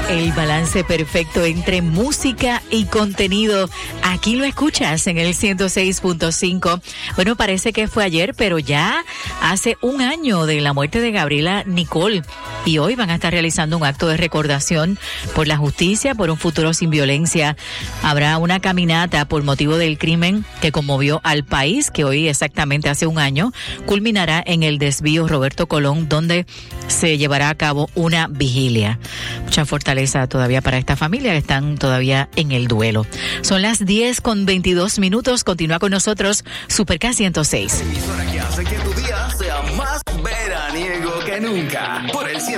El balance perfecto entre música y contenido. Aquí lo escuchas en el 106.5. Bueno, parece que fue ayer, pero ya hace un año de la muerte de Gabriela Nicole. Y hoy van a estar realizando un acto de recordación por la justicia, por un futuro sin violencia. Habrá una caminata por motivo del crimen que conmovió al país, que hoy exactamente hace un año culminará en el desvío Roberto Colón, donde se llevará a cabo una vigilia. Mucha fortaleza todavía para esta familia, que están todavía en el duelo. Son las 10:22. Continúa con nosotros Super K 106. Emisora que hace que tu día sea más veraniego que nunca. Por el